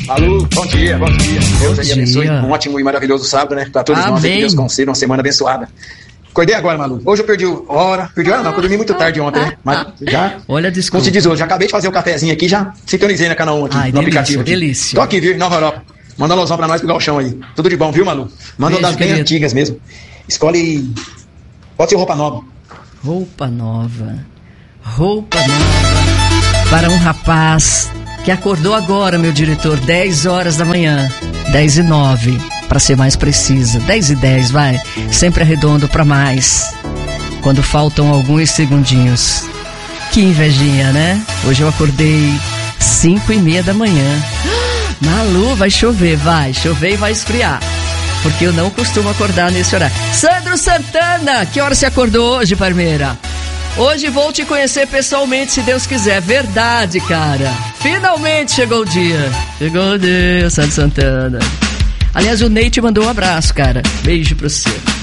Alô, bom dia. Deus aí abençoe. Um ótimo e maravilhoso sábado, né? Pra todos nós, que Deus conceda uma semana abençoada. Acordei agora, Malu. Hoje eu perdi hora não, eu dormi muito tarde ontem, né? Mas já, olha, desculpa. como se diz hoje, já acabei de fazer o cafezinho aqui, já sintonizei na canal 1 aqui, no aplicativo aqui. Delícia. Tô aqui, viu? Nova Europa. Manda um alôzão pra nós pro galchão aí. Tudo de bom, viu, Malu? Manda das bem antigas mesmo. Escolhe. Pode ser roupa nova. Roupa nova para um rapaz que acordou agora, meu diretor, 10 horas da manhã, 10:09, para ser mais precisa, 10:10, vai, sempre arredondo para mais, quando faltam alguns segundinhos. Que invejinha, né? Hoje eu acordei 5:30 da manhã. Malu, vai chover e vai esfriar, porque eu não costumo acordar nesse horário. Sandro Santana, que hora você acordou hoje, Parmeira? Hoje vou te conhecer pessoalmente, se Deus quiser. Verdade, cara. Finalmente chegou o dia. Sandro Santana. Aliás, o Ney te mandou um abraço, cara. Beijo pra você.